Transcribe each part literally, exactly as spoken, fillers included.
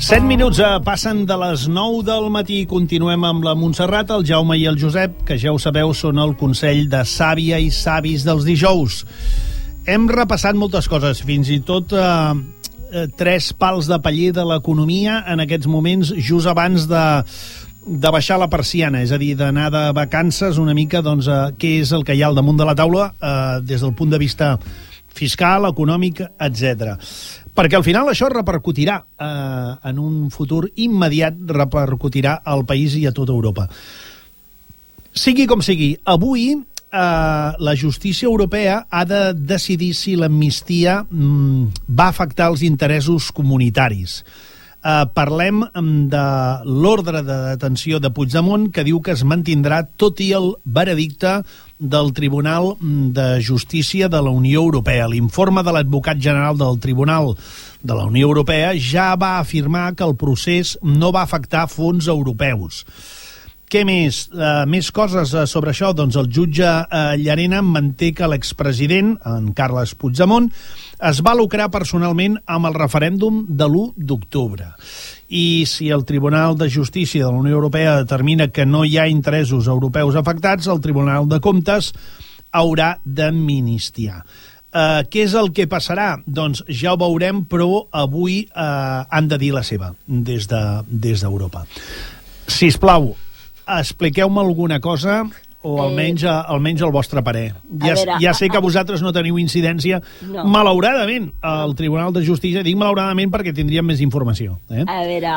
Set minuts eh, passen de les nou del matí. Continuem amb la Montserrat, el Jaume i el Josep, que ja ho sabeu, són el Consell de Sàvia i Savis dels dijous. Hem repassat moltes coses, fins i tot eh, eh, tres pals de paller de l'economia en aquests moments, just abans de, de baixar la persiana, és a dir, d'anar de vacances una mica, doncs, eh, què és el que hi ha al damunt de la taula eh, des del punt de vista fiscal, econòmic, etcètera. Perquè al final això repercutirà eh, en un futur immediat, repercutirà al país i a tota Europa. Sigui com sigui, avui eh, la justícia europea ha de decidir si l'amnistia mm, va afectar els interessos comunitaris. Eh, parlem de l'ordre de detenció de Puigdemont, que diu que es mantindrà tot i el veredicte del Tribunal de Justícia de la Unió Europea. L'informe de l'advocat general del Tribunal de la Unió Europea ja va afirmar que el procés no va afectar fons europeus. Què més? Uh, més coses uh, sobre això? Doncs el jutge uh, Llarena manté que l'expresident, en Carles Puigdemont, es va lucrar personalment amb el referèndum de l'u d'octubre. I si el Tribunal de Justícia de la Unió Europea determina que no hi ha interessos europeus afectats, el Tribunal de Comptes haurà d'amnistiar. Uh, què és el que passarà? Doncs ja ho veurem, però avui uh, han de dir la seva des de, des d'Europa. Sisplau, expliqueu-me alguna cosa, o almenys, eh, almenys el vostre parer. Ja, veure, ja sé que vosaltres no teniu incidència, no. Malauradament, al Tribunal de Justícia. Dic malauradament perquè tindríem més informació. Eh? A veure,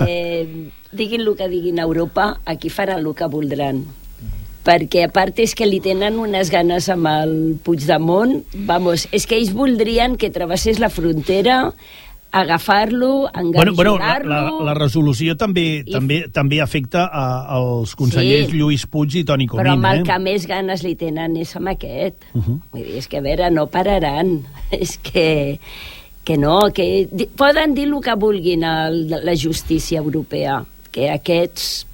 eh, diguin el que diguin a Europa, aquí faran el que voldran. Perquè a part és que li tenen unes ganes amb el Puigdemont. Vamos, és que ells voldrien que travessés la frontera, agafar-lo, engarjolar-lo... Bueno, bueno, la, la, la resolució també, I... també, també afecta a, als consellers sí, Lluís Puig i Toni Comín. Però amb el eh? que més ganes li tenen és amb aquest. Uh -huh. Vull dir, és que a veure, no pararan. És que, que no, que poden dir el que vulguin a la justícia europea, que aquests...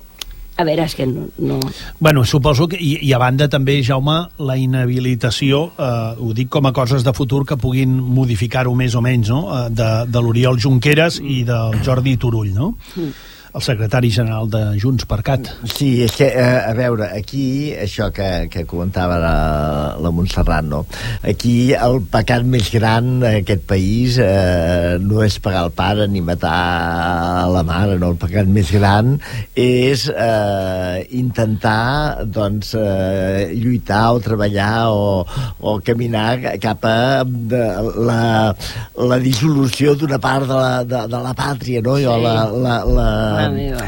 A veure, és que no... no... Bueno, suposo que, i, i a banda també, Jaume, la inhabilitació, eh, ho dic com a coses de futur que puguin modificar-ho més o menys, no?, eh, de, de l'Oriol Junqueras i del Jordi Turull, no?, mm. el secretari general de Junts per Cat. Sí, és que, a veure, aquí, això que, que comentava la, la Montserrat, no? Aquí el pecat més gran d'aquest país eh, no és pagar el pare ni matar la mare, no? El pecat més gran és eh, intentar, doncs, eh, lluitar o treballar o, o caminar cap a de, la, la dissolució d'una part de la, de, de la pàtria, no? Sí. O la... la, la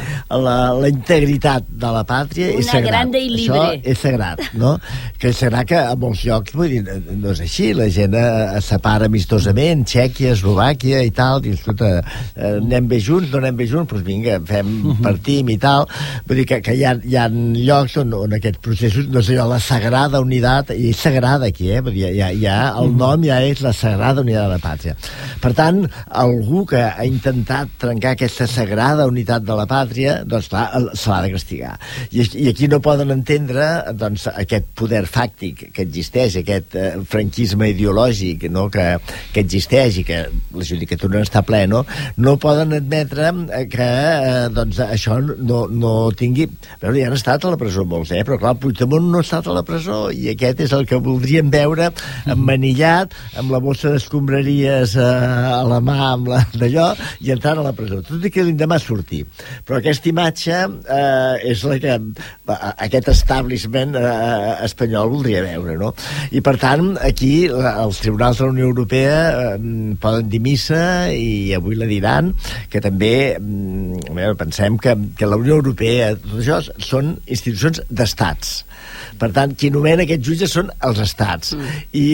La, la integritat de la pàtria una és sagrat. Grande i libre. Això és sagrat, no? Que serà que a molts llocs, vull dir, no és així, la gent es separa amistosament, Txèquia, Eslovàquia i tal, i escolta, anem bé junts, no anem bé junts, doncs vinga, fem partim i tal. Vull dir que, que hi, ha, hi ha llocs on, on aquests processos, no sé, la sagrada unitat, i és sagrada aquí, eh? Vull dir, ja, ja, el nom ja és la sagrada unitat de la pàtria. Per tant, algú que ha intentat trencar aquesta sagrada unitat de la pàtria, doncs clar, se l'ha de castigar. I, I aquí no poden entendre doncs, aquest poder fàctic que existeix, aquest eh, franquisme ideològic, no?, que, que existeix i que la judicatura està ple, no? No poden admetre que eh, doncs, això no, no tingui... Veure, ja han estat a la presó molts, eh? Però clar, Puigdemont no ha estat a la presó i aquest és el que voldríem veure emmanillat, amb la bossa d'escombraries eh, a la mà, amb la d'allò, i entrant a la presó. Tot i que l'endemà sortir. Però aquesta imatge eh, és la que aquest establishment eh, espanyol voldria veure, no? I per tant, aquí la, els tribunals de la Unió Europea eh, poden dir missa i avui la diran, que també eh, veure, pensem que, que la Unió Europea, tot això són institucions d'estats. Per tant, qui nomena aquests jutges són els estats. Mm. I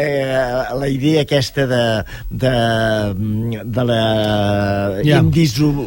eh, la idea aquesta de, de, de la yeah. indissolució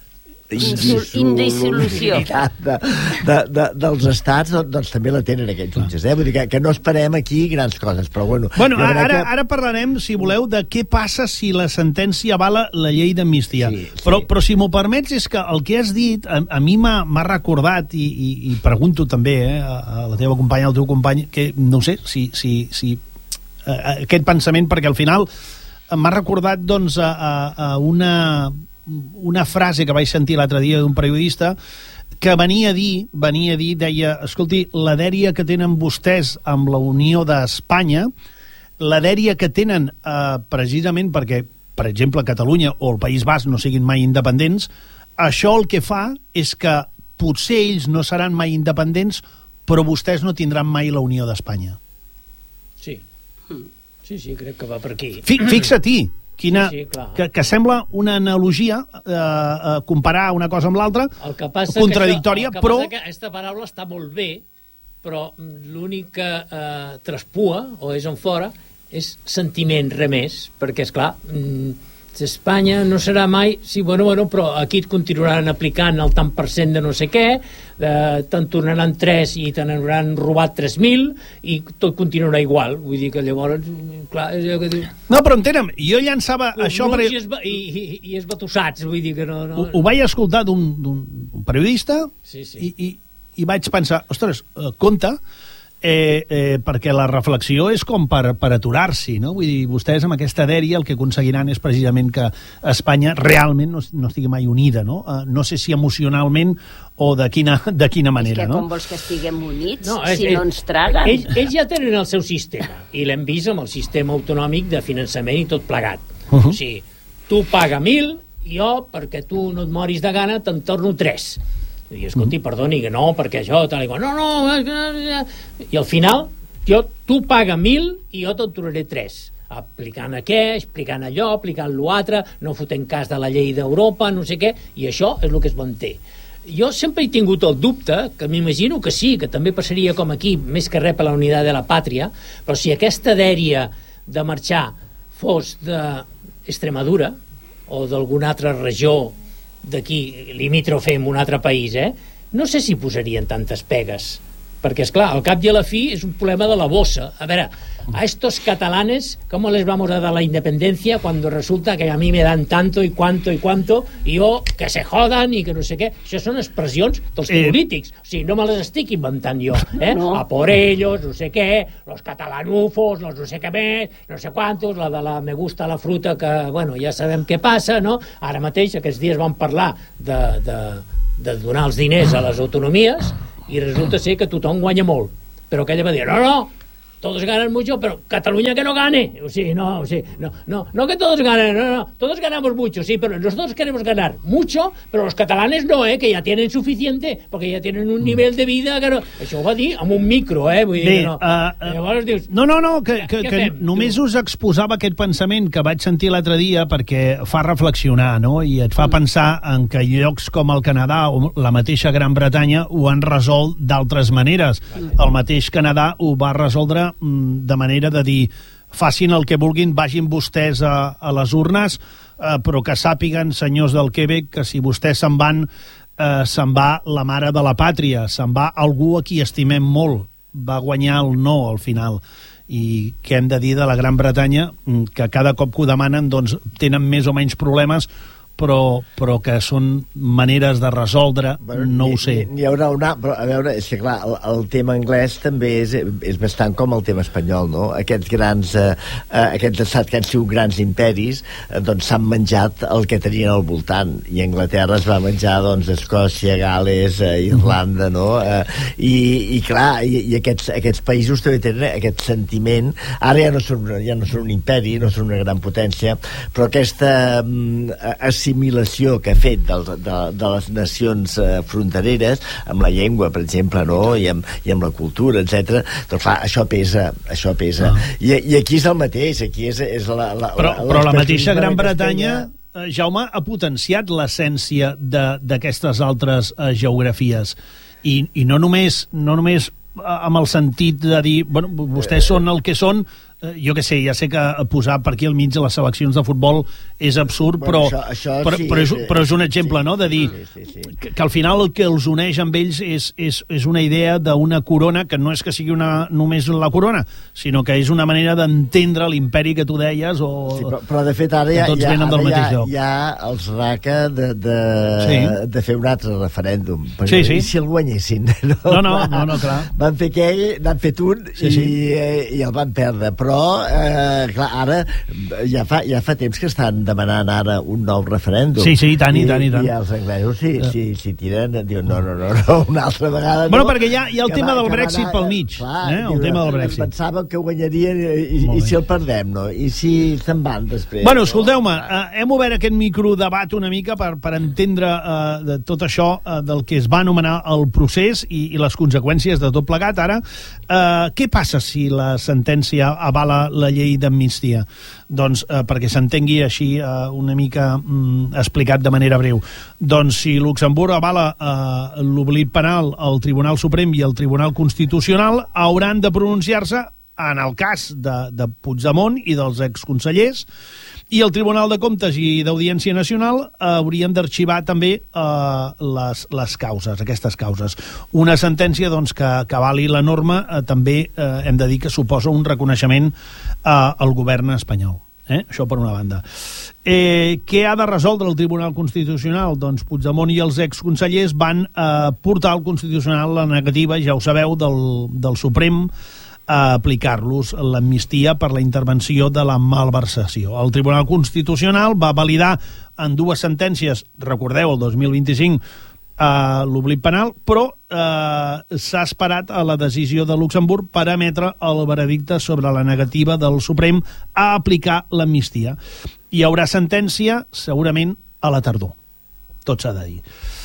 indissolució de, de, de, dels estats, doncs també la tenen aquests jutges, eh? Vull dir que, que no esperem aquí grans coses, però bueno... Bueno, ara, que... ara parlarem, si voleu, de què passa si la sentència avala la llei d'amnistia. Sí, sí. Però, però si m'ho permets, és que el que has dit a, a mi m'ha recordat, i, i, i pregunto també eh, a, a la teva companya, al teu company, que no sé si, si, si uh, aquest pensament, perquè al final m'ha recordat doncs a, a, a una una frase que vaig sentir l'altre dia d'un periodista que venia a dir, venia a dir, deia, escolti, la dèria que tenen vostès amb la Unió d'Espanya, la dèria que tenen eh, precisament perquè, per exemple, Catalunya o el País Basc no siguin mai independents, això el que fa és que potser ells no seran mai independents, però vostès no tindran mai la Unió d'Espanya. Sí. Sí, sí, crec que va per aquí. Fixa-t'hi, quina, sí, sí, que, que sembla una analogia, eh, eh, comparar una cosa amb l'altra, contradictòria, que això, el que però... passa que aquesta paraula està molt bé, però l'únic que eh, traspua, o és en fora, és sentiment, res més, perquè, esclar, Espanya no serà mai... Sí, bueno, bueno, però aquí et continuaran aplicant el tant per cent de no sé què, eh, te'n tornaran tres i te n'hauran robat tres mil i tot continuarà igual. Vull dir que llavors... Clar, és allò que diu... No, però entena'm, jo llançava un això... Per... I, esba, i, i, i esbatussats, vull dir que no... no... Ho, ho vaig escoltar d'un periodista sí, sí. I, i, i vaig pensar, ostres, eh, compte, Eh, eh, perquè la reflexió és com per, per aturar-s'hi, no? Vull dir, vostès amb aquesta dèria el que aconseguiran és precisament que Espanya realment no, no estigui mai unida, no? Eh, no sé si emocionalment o de quina, de quina manera, no? És que no? com vols que estiguem units, no, és, si és, no ens traguen? Ells, ells ja tenen el seu sistema, i l'hem vist amb el sistema autonòmic de finançament i tot plegat. Uh -huh. O sigui, tu paga mil, i jo, perquè tu no et moris de gana, te'n torno tres. I escolti, perdoni, que no, perquè això, tal i qual, no, no, i al final, jo, tu paga mil i jo te'n tornaré tres, aplicant a què, explicant allò, aplicant l'altre, no fotent cas de la llei d'Europa, no sé què, i això és el que es manté. Jo sempre he tingut el dubte, que m'imagino que sí, que també passaria com aquí, més que res per la unitat de la pàtria, però si aquesta dèria de marxar fos d'Extremadura o d'alguna altra regió d'aquí, limítrofe amb un altre país, eh? No sé si posarien tantes pegues, perquè, esclar, al cap i a la fi és un problema de la bossa. A veure, a estos catalanes, ¿cómo les vamos a dar la independencia cuando resulta que a mí me dan tanto y cuanto y cuanto, i jo, que se jodan i que no sé què? Això són expressions dels eh. polítics. O sigui, no me les estic inventant jo, eh? No. A por ellos, no sé què, los catalanufos, los no sé què més, no sé quantos, la de la me gusta la fruta, que, bueno, ja sabem què passa, no? Ara mateix, aquests dies vam parlar de, de, de donar els diners a les autonomies, i resulta ser que tothom guanya molt, però que ella va dir, no, no, todos ganan mucho, pero Cataluña que no gane, o sigui, no, o sigui, no, no, no que todos ganen, no, no, todos ganamos mucho, sí, pero nosotros queremos ganar mucho, pero los catalanes no, eh, que ya tienen suficiente, porque ya tienen un nivel de vida que no... Això ho va dir amb un micro, eh, vull dir Bé, que no. Uh, uh, llavors dius... No, no, no, que, que, que fem? només us exposava aquest pensament que vaig sentir l'altre dia perquè fa reflexionar, no?, i et fa mm. pensar en que llocs com el Canadà o la mateixa Gran Bretanya ho han resolt d'altres maneres. Mm. El mateix Canadà ho va resoldre de manera de dir, facin el que vulguin, vagin vostès a, a les urnes, eh, però que sàpiguen, senyors del Quebec, que si vostès se'n van, eh, se'n va la mare de la pàtria, se'n va algú a qui estimem molt. Va guanyar el no al final. I què hem de dir de la Gran Bretanya? Que cada cop que ho demanen doncs, tenen més o menys problemes, però, però que són maneres de resoldre, bueno, no ho sé. N'hi haurà una, però a veure, és que clar, el, el tema anglès també és, és bastant com el tema espanyol, no? Aquests grans, eh, aquests estats que han sigut grans imperis, eh, doncs s'han menjat el que tenien al voltant, i Anglaterra es va menjar, doncs, Escòcia, Gales, eh, Irlanda, no? Eh, i, i clar, i, i aquests, aquests països també tenen aquest sentiment, ara ja no són, ja no són un imperi, no són una gran potència, però aquesta eh, assimilació que ha fet de, de, de les nacions eh, frontereres amb la llengua, per exemple, no? I, amb, i amb la cultura, etcètera. Doncs clar, això pesa, això pesa. Ah. I, I aquí és el mateix, aquí és, és la, la, però, la, però la mateixa Gran Bretanya, eh, Jaume, ha potenciat l'essència d'aquestes altres eh, geografies. I, i no només, no només amb el sentit de dir, bueno, vostès són el que són, jo què sé, ja sé que posar per aquí al mig de les seleccions de futbol és absurd, bueno, però, això, això però, sí, però, és, però és un exemple, sí, no?, de dir sí, sí, sí. Que, que al final el que els uneix amb ells és, és, és una idea d'una corona que no és que sigui una, només la corona, sinó que és una manera d'entendre l'imperi que tu deies, o sí, però, però de fet ara ja, tots ja, venen del mateix ja, lloc. ja els raca de, de, sí. de fer un altre referèndum. Sí, sí. I si el guanyessin? No, no, no, no, no clar. Van fer aquell, n'han fet un, sí, i, sí. i el van perdre, però però, eh, clar, ara ja fa, ja fa temps que estan demanant ara un nou referèndum. Sí, sí, i tant, i tant, i tant. I els anglesos, si, si, si tiren, diuen, no, no, no, no, una altra vegada no. Bueno, perquè hi ha, hi ha el que tema va, del Brexit anar, pel mig. Clar, eh? El diuen, tema del Brexit. Pensàvem que guanyarien i, i, i si el perdem, no? I si se'n van després. Bueno, escolteu-me, eh, hem obert aquest microdebat una mica per, per entendre eh, de tot això eh, del que es va anomenar el procés i, i les conseqüències de tot plegat. Ara, eh, què passa si la sentència avala la llei d'amnistia? Doncs, eh, perquè s'entengui així eh, una mica mm, explicat de manera breu, doncs si Luxemburg avala eh, l'oblit penal al Tribunal Suprem i al Tribunal Constitucional, hauran de pronunciar-se en el cas de, de Puigdemont i dels exconsellers, i el Tribunal de Comptes i d'Audiència Nacional haurien d'arxivar també eh, les, les causes, aquestes causes. Una sentència doncs, que, que avali la norma eh, també eh, hem de dir que suposa un reconeixement eh, al govern espanyol. Eh? Això per una banda. Eh, què ha de resoldre el Tribunal Constitucional? Doncs Puigdemont i els exconsellers van eh, portar al Constitucional la negativa, ja ho sabeu, del, del Suprem a aplicar-los l'amnistia per la intervenció de la malversació. El Tribunal Constitucional va validar en dues sentències, recordeu, el dos mil vint-i-cinc, eh, l'oblit penal, però eh, s'ha esperat a la decisió de Luxemburg per emetre el veredicte sobre la negativa del Suprem a aplicar l'amnistia. Hi haurà sentència, segurament, a la tardor. Tot s'ha de dir.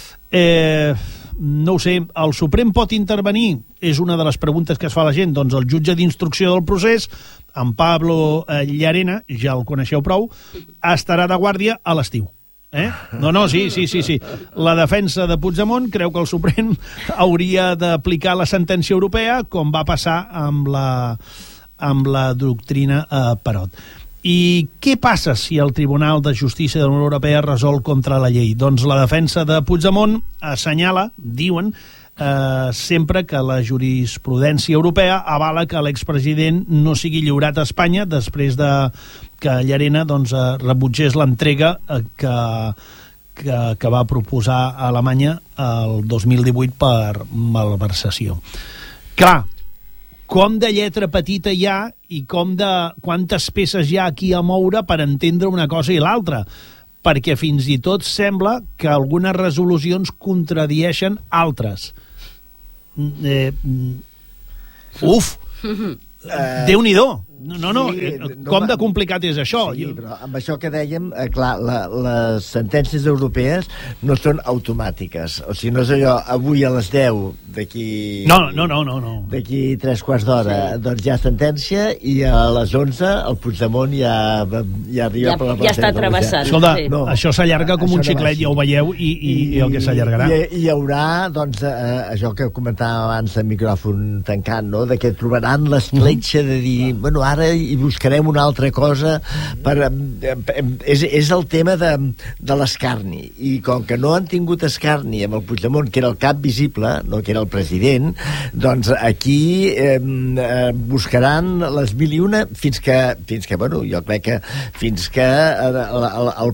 Eh... No ho sé, el Suprem pot intervenir? És una de les preguntes que es fa la gent. Doncs el jutge d'instrucció del procés, en Pablo Llarena, ja el coneixeu prou, estarà de guàrdia a l'estiu. Eh? No, no, sí, sí, sí, sí. La defensa de Puigdemont creu que el Suprem hauria d'aplicar la sentència europea, com va passar amb la, amb la doctrina eh, Perot. I què passa si el Tribunal de Justícia de la Unió Europea resol contra la llei? Doncs la defensa de Puigdemont assenyala, diuen, eh, sempre que la jurisprudència europea avala que l'expresident no sigui lliurat a Espanya després de que Llarena doncs, eh, rebutgés l'entrega eh, que, que, que va proposar a Alemanya el dos mil divuit per malversació. Clar, com de lletra petita hi ha i com de quantes peces hi ha aquí a moure per entendre una cosa i l'altra, perquè fins i tot sembla que algunes resolucions contradieixen altres. Eh, uf! Déu-n'hi-do! No, no, Sí, eh, no com va- de complicat és això? Sí, però amb això que dèiem, eh, clar, la, les sentències europees no són automàtiques. O sigui, no és allò, avui a les deu, d'aquí... No, no, no, no, no. D'aquí tres quarts d'hora, sí. Doncs hi ha sentència i a les onze el Puigdemont ja, ja arriba Ja- per la ja plaça està de travessat. Escolta, Sí. no, això s'allarga com això un no va xiclet, així. ja ho veieu, i, i, i el que s'allargarà. I, i hi haurà, doncs, eh, això que comentàvem abans en micròfon tancant, no?, de que trobaran l'escletxa de dir, bueno, ara hi buscarem una altra cosa per, eh, és, és el tema de, de l'escarni, i com que no han tingut escarni amb el Puigdemont, que era el cap visible, no que era el president, doncs aquí eh, eh, buscaran les mil i una fins que, fins que, bueno, jo crec que fins que el, el, el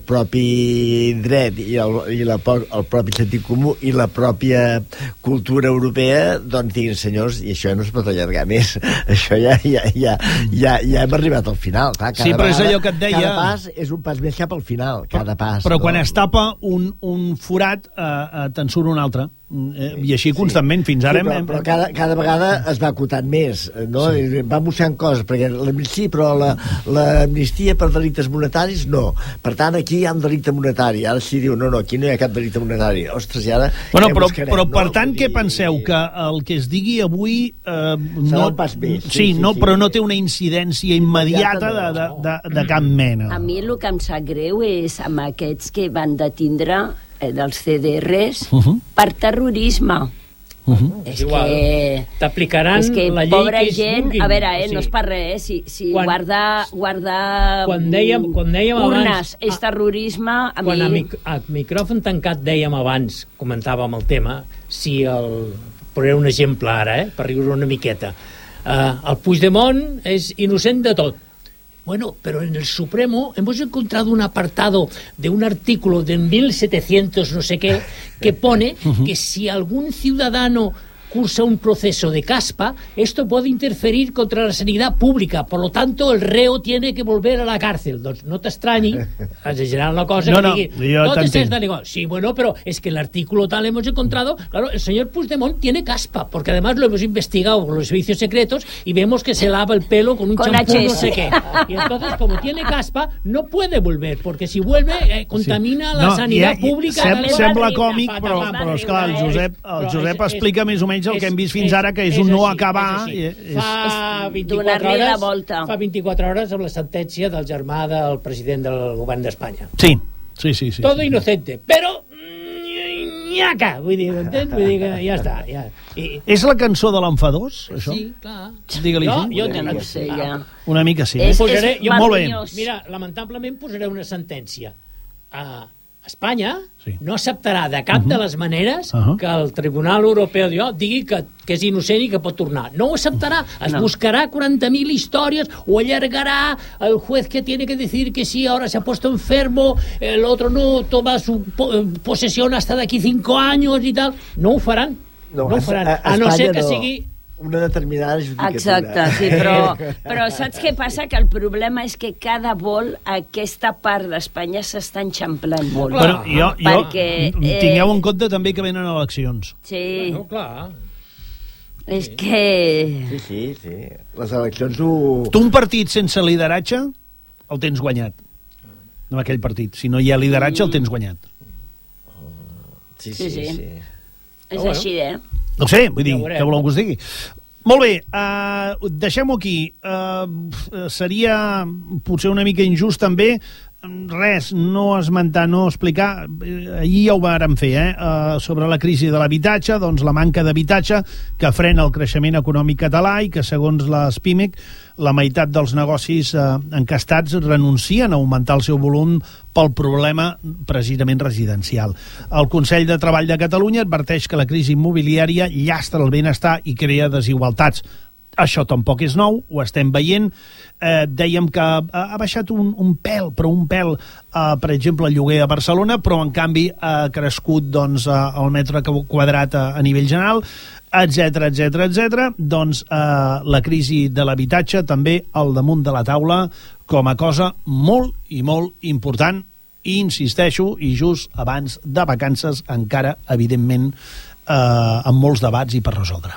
propi dret i, el, i la, el propi sentit comú i la pròpia cultura europea doncs diguin, senyors, i això no es pot allargar més, això ja, ja, ja, ja, ja hem arribat al final. Clar, cada Sí, però és vegada, allò que et deia- cada pas és un pas més cap al final, cada pas. Però quan no? es tapa un, un forat, eh, eh, te'n surt un altre. Eh, I així constantment, fins ara... Sí, però, hem- però cada, cada vegada es va acotant més, no? Sí. Va mossant coses, perquè l'amnistia, però la- l'amnistia per delictes monetaris, no. Per tant, aquí hi ha un delicte monetari. Ara sí diu, no, no, aquí no hi ha cap delicte monetari. Ostres, i ara... Bueno, què però, buscarem, però per no? tant, Vull què dir- penseu? Que el que es digui avui... Eh, no, un pas més, sí, sí, sí, no, sí. però no té una incidència immediata de, de, de, de cap mena. A mi el que em sap greu és amb aquests que van detindre eh, dels C D Rs Uh -huh. per terrorisme. Uh -huh. És igual. que... T'aplicaran és que la llei pobra que ells gent, vulguin. a veure, eh, O sigui, no és per res, eh, si, si quan- guardar, guardar quan dèiem- quan dèiem urnes abans- és terrorisme, a Quan a, mi... mic a micròfon tancat dèiem abans, comentàvem el tema, si el... Però un exemple ara, eh, per riure una miqueta. Uh, el Puigdemont és innocent de tot. Bueno, pero en el Supremo hemos encontrado un apartado de un artículo de mil setecientos no sé qué que pone que si algún ciudadano cursa un proceso de caspa, esto puede interferir contra la sanidad pública, por lo tanto el reo tiene que volver a la cárcel. Doncs no t'estranyi, exagerant la cosa, no, que no, digui, no te t'entenc. estés dando igual. Sí, bueno, pero es que el artículo tal hemos encontrado, claro, el señor Puigdemont tiene caspa, porque además lo hemos investigado con los servicios secretos y vemos que se lava el pelo con un Con champú, H S. no sé qué. Y entonces, como tiene caspa, no puede volver, porque si vuelve, eh, contamina Sí. la No, sanidad i- i- pública. sem- tal, sembla tal, còmic, tal, però, tal, però esclar, el tal, Josep, el però Josep és- explica és- més o menys el que hem vist fins és- ara, que és és un no així, acabar. és i- així. és- Fa vint-i-quatre donar-li la hores, volta. fa vint-i-quatre hores amb la sentència del germà del president del govern d'Espanya. Sí, sí, sí. sí Todo sí. inocente, però mm, ñaca, vull dir, m'entens? Vull dir que ja està. Ja. I, És la cançó de l'enfadós, això? sí, clar. Digue-li No, així. jo Ja no ho sé, ja. Una mica sí. És, Posaré- és jo- molt bé. vergonyós. Mira, lamentablement posaré una sentència. A Espanya Sí. no acceptarà de cap uh -huh. de les maneres uh Uh-huh. -huh. que el Tribunal Europeu jo, digui que, que és innocent i que pot tornar. No ho acceptarà. Es No. buscarà quaranta mil històries, o allargarà el juez que tiene que decir que sí, ahora se ha puesto enfermo, el otro no toma su po posesión hasta de aquí cinco años y tal. No ho faran. No, no ho faran. A, a no ser que no. sigui... Una determinada judicatura. Exacte, sí, però, però saps què passa? Que el problema és que cada vol aquesta part d'Espanya s'està enxamplant molt. Però jo, jo Perquè, eh, tingueu en compte també que venen eleccions. Sí, No, clar. és que... Sí, sí, sí. Les eleccions ho... Tu un partit sense lideratge el tens guanyat. No aquell partit. Si no hi ha lideratge el tens guanyat. Sí, Sí, sí, sí. sí. És bueno. així, eh? No ho sé, vull dir, Ja ho veurem. què voleu que us digui? Molt bé, uh, deixem-ho aquí. Uh, seria potser una mica injust també res, no esmentar, no explicar, ahir ja ho vàrem fer, eh? Uh, sobre la crisi de l'habitatge, doncs la manca d'habitatge que frena el creixement econòmic català i que, segons les PIMEC, la meitat dels negocis uh, encastats renuncien a augmentar el seu volum pel problema precisament residencial. El Consell de Treball de Catalunya adverteix que la crisi immobiliària llastra el benestar i crea desigualtats. Això tampoc és nou, ho estem veient. Eh, dèiem que ha, ha baixat un, un pèl, però un pèl, eh, per exemple, el lloguer a Barcelona, però en canvi ha crescut doncs, eh, el metre quadrat a, a nivell general, etc etc etc. Doncs eh, la crisi de l'habitatge també al damunt de la taula com a cosa molt i molt important, i insisteixo, i just abans de vacances encara, evidentment, eh, amb molts debats i per resoldre.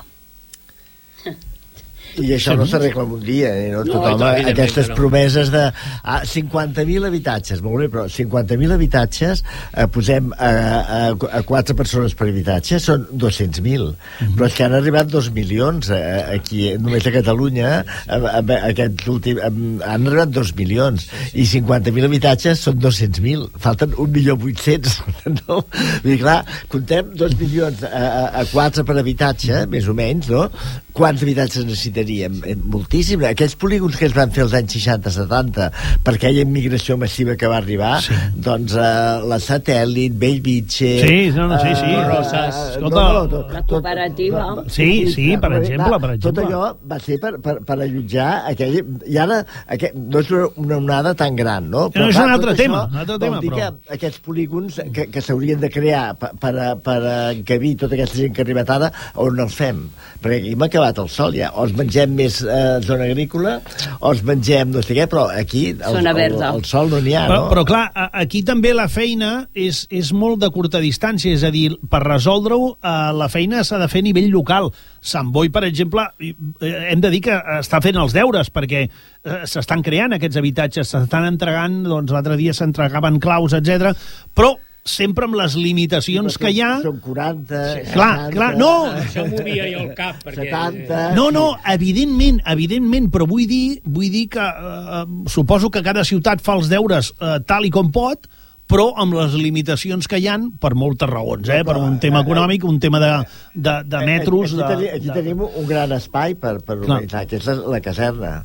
I això no s'arregla en un dia, eh? No? No, Tothom, evidentment aquestes que no. promeses de ah, cinquanta mil habitatges, molt bé, però cinquanta mil habitatges, eh, posem a, a, a quatre persones per habitatge, són dos-cents mil. Mm-hmm. Però és que han arribat dos milions eh, aquí, només a Catalunya, a, a, a, aquest últim, a, han arribat dos milions, i cinquanta mil habitatges són dos-cents mil. Falten un milió vuit-cents. No? Vull dir, clar, contem dos milions a, a, a quatre per habitatge, més o menys, no? Quants habitatges necessitaríem? Moltíssim. Aquells polígons que es van fer als anys seixanta setanta per aquella immigració massiva que va arribar, sí. doncs uh, la Satèl·lit, Bellvitge... Sí, no, no, sí, sí. Uh, Roses. Escolta, tot, la cooperativa. tot, Sí, sí, per exemple, per Tot exemple. allò va ser per, per, per allotjar aquell... I ara aquell, no és una onada tan gran, no? No, és clar, un altre tot tema, això un altre vol tema, dir però- que aquests polígons que, que s'haurien de crear per, per, per encabir tota aquesta gent que ha arribat ara, on els fem? Perquè aquí m'ha acabat el sol ja. O els mengem més eh, zona agrícola, o els mengem no sé què, però aquí el, Zona el, verda. el sol no n'hi ha, Però, no? però clar, a- aquí també la feina és, és molt de curta distància, és a dir, per resoldre-ho, eh, la feina s'ha de fer a nivell local. Sant Boi, per exemple, eh, hem de dir que està fent els deures, perquè eh, s'estan creant aquests habitatges, s'estan entregant, doncs l'altre dia s'entregaven claus, etcètera, però sempre amb les limitacions que hi ha... Són quaranta... Clar, seixanta, clar, no! Això m'ho movia jo al cap, perquè... setanta... No, no, evidentment, evidentment, però vull dir, vull dir que eh, suposo que cada ciutat fa els deures eh, tal i com pot, però amb les limitacions que hi han, per moltes raons, eh? Per un tema econòmic, un tema de, de, de metros... Aquí, de, tenim, aquí de... tenim un gran espai per, per Clar. organitzar, que és la, la caserna. Sí,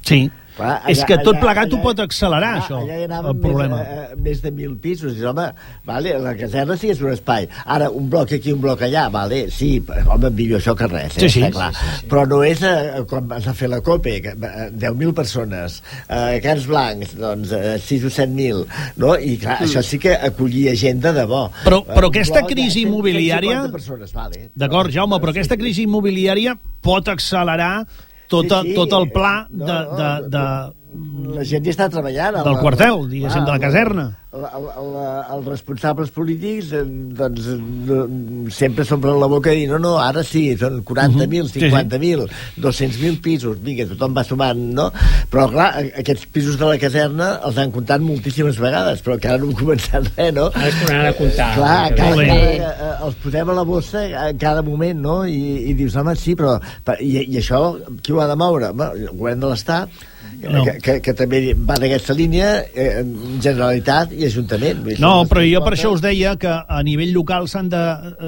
Clar, és allà, que tot allà, plegat allà, ho pot accelerar, allà, això, allà hi el problema. Més, eh, més de mil pisos. Dius, home, vale, la caserna sí que és un espai. Ara, un bloc aquí, un bloc allà, vale, sí, home, millor això que res, eh, sí, sí, clar. sí, sí, sí. Però no és eh, quan vas a fer la COPE, deu mil persones, eh, Cans Blancs, doncs, eh, sis o set mil, no? I, clar, mm. això sí que acollia gent de debò. Però, però uh, aquesta bloc, crisi immobiliària... Persones, vale. D'acord, Jaume, però aquesta crisi immobiliària pot accelerar tot, sí, sí. tot el pla no, de, no, de, de, la gent hi està treballant. del quartel, diguéssim, de la caserna. El, el, el, els responsables polítics eh, doncs, eh, sempre s'omplen la boca i dir, no, no, ara sí, són quaranta mil, cinquanta mil, dos-cents mil pisos, vinga, tothom va sumant, no? Però, clar, aquests pisos de la caserna els han comptat moltíssimes vegades, però encara no hem començat res, no? Ara es posaran a comptar. Clar, cada, Molt cada, bé. eh, els posem a la bossa en cada moment, no? I, i dius, home, sí, però... I, i això, qui ho ha de moure? Bé, el govern de l'Estat, no. que, que, que també va d'aquesta línia, eh, Generalitat i Ajuntament. No, però jo per això us deia que a nivell local s'han de...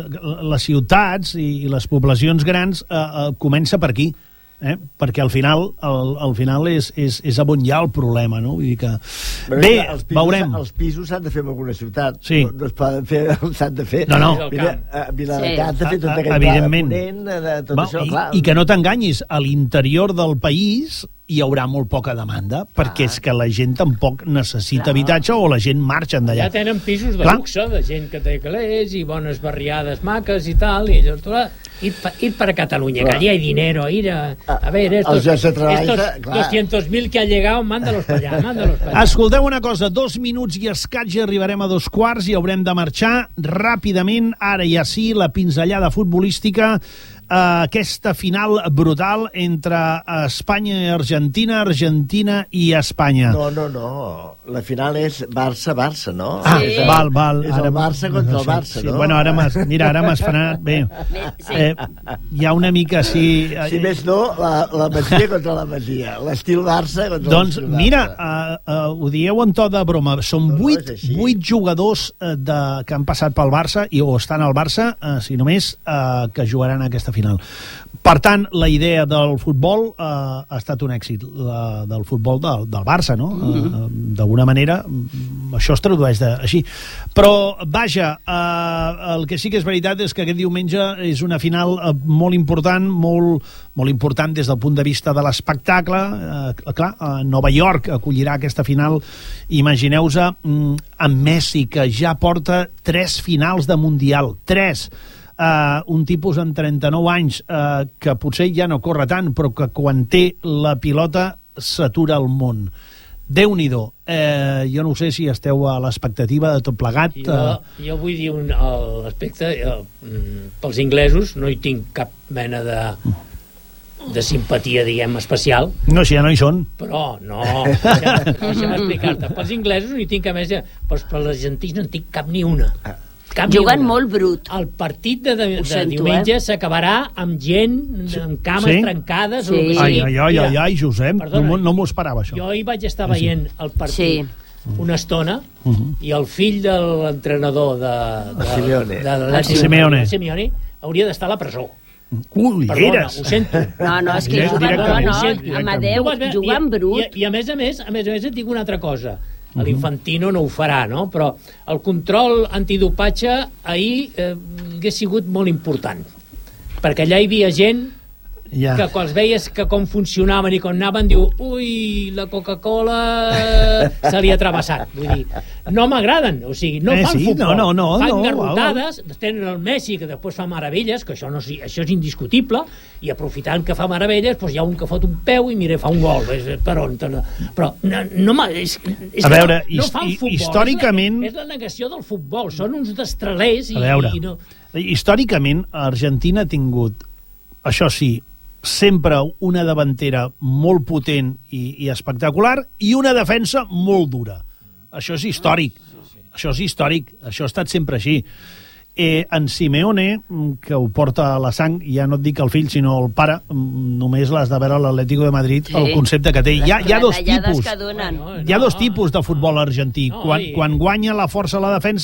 les ciutats i les poblacions grans eh, eh, comença per aquí. Eh? Perquè al final al, al final és, és, és on hi ha el problema, no? Vull dir que... Però bé, els pisos, veurem. Els pisos s'han de fer en alguna ciutat. Sí. No, no es poden fer, s'han de fer. No, no. Mira, a Viladecans Sí. de fer tot aquest Evidentment. ponent, de tot Va, això, i, clar. I que no t'enganyis, a l'interior del país hi haurà molt poca demanda, perquè és que la gent tampoc necessita habitatge o la gent marxen d'allà. Ja tenen pisos de Clar. luxe, de gent que té calés i bones barriades maques i tal, i llavors, tu, ir, pa, ir para Catalunya, Clar. que allí hay dinero, ir a, a ver, estos, Els llocs de treball, estos clar. doscientos mil que han llegado, mándalos para allá, mándalos para allá. Escolteu una cosa, dos minuts i escaig i arribarem a dos quarts i haurem de marxar ràpidament. Ara ja sí, la pinzellada futbolística, eh, aquesta final brutal entre Espanya i Argentina, Argentina i Espanya. No, no, no. La final és Barça-Barça, no? Ah, Sí. val, val. És el Barça contra el Barça, sí, no? Bueno, ara m'has, mira, ara m'has frenat. Bé, Sí. eh, hi ha una mica així... Si més no, la, la Masia contra la Masia. L'estil Barça contra Doncs l'estil Barça. mira, uh, uh, ho dieu en to de broma, són No, no, vuit, és així. vuit jugadors uh, de, que han passat pel Barça i o estan al Barça, uh, si només uh, que jugaran a aquesta final. Per tant, la idea del futbol uh, ha estat un èxit, la, del futbol del, del Barça, no? Mm-hmm. uh, D'alguna manera, això es tradueix de, així. Però, vaja, uh, el que sí que és veritat és que aquest diumenge és una final uh, molt important, molt, molt important des del punt de vista de l'espectacle. Uh, clar, uh, Nova York acollirà aquesta final, imagineu-vos, um, amb Messi, que ja porta tres finals de Mundial, tres. Uh, un tipus amb trenta-nou anys uh, que potser ja no corre tant, però que quan té la pilota s'atura el món. Déu-n'hi-do. Eh, jo no sé si esteu a l'expectativa de tot plegat. Jo, jo vull dir un, l'aspecte, pels inglesos no hi tinc cap mena de, de simpatia, diguem, especial. No, si ja no hi són. Però, no, deixa'm, deixa'm explicar-te. Pels inglesos no hi tinc cap més, però per els argentins no en tinc cap ni una. Cap Jugant ni una. molt brut. El partit de, de, de sento, diumenge eh? s'acabarà amb gent, amb cames Sí? trencades Sí. o el que Ai, sigui. ai, ai, ai, ai, Josep, Perdona, no, m'ho- no m'ho esperava, això. Jo hi vaig estar veient el partit Sí. una estona Mhm. i el fill de l'entrenador de, de, Simeone. de, de, El Simeone. Simeone hauria d'estar a la presó. Ui, Perdona, eres. ho sento. No, no, és que Direct- jugant, no, directament, no, directament. Amadeu, Tu vas veure- jugant i, brut. I, I a més a més, a més a més et dic una altra cosa. L'Infantino no ho farà, no? Però el control antidopatge ahir eh, hauria sigut molt important. Perquè allà hi havia gent Ja. que quan els veies que com funcionaven i com anaven, diu, ui, la Coca-Cola se li ha travessat. Vull dir, no m'agraden, o sigui, no Eh, fan sí, futbol, no, no, no, fan no, garrotades, tenen el Messi que després fa meravelles, que això, no, això és indiscutible, i aprofitant que fa meravelles, doncs hi ha un que fot un peu i mira, fa un gol. És, per on, però no, no m'ha- és, és A veure, que no, no hist- fan futbol, històricament- és la, és la negació del futbol, són uns destralers i, A veure, i no... històricament Argentina ha tingut, això sí, sempre una davantera molt potent i, i espectacular i una defensa molt dura. Això és històric. Això és històric. Això ha estat sempre així. Eh, en Simeone, que ho porta a la sang, ja no et dic el fill, sinó el pare, només l'has de veure a l'Atlético de Madrid, Sí. el concepte que té. Hi ha, hi ha dos Retallades tipus. que donen. No, Hi ha dos tipus de futbol argentí. No, Quan, i- quan guanya la força a la defensa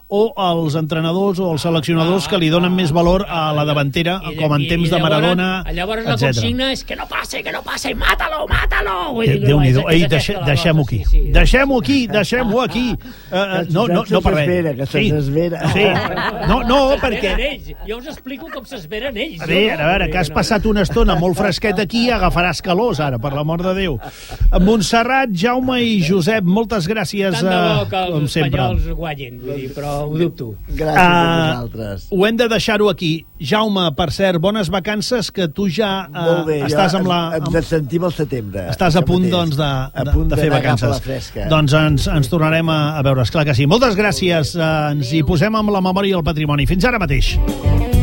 o els entrenadors o els seleccionadors que li donen més valor a la davantera, I, com en i, temps i de Maradona, llavors la etcètera. consigna és que no passe, que no passe, i mata-lo, mata-lo! Déu-n'hi-do. Ei, deixe, deixem-ho aquí. Sí, sí. Deixem-ho aquí, deixem-ho aquí. Uh, no, no, no per res. Que se'ns esvera. Sí. No, no, perquè... Ells. Jo us explico com s'esveren ells. A veure, a veure, que has passat una estona molt fresquet aquí i agafaràs calors ara, per l'amor de Déu. Montserrat, Jaume i Josep, moltes gràcies, Tant de bo que com els sempre. espanyols guanyin, vull dir, però ho dubto. Gràcies a vosaltres. Ho hem de deixar-ho aquí. Jaume, per cert, bones vacances, que tu ja uh, Molt bé, estàs amb la... Em, em sentim al setembre. Estàs a punt, doncs, de, de, de fer vacances. Doncs ens, ens tornarem a, a veure, esclar que sí. Moltes gràcies. Eh, ens hi posem amb la memòria i el patrimoni. Fins ara mateix.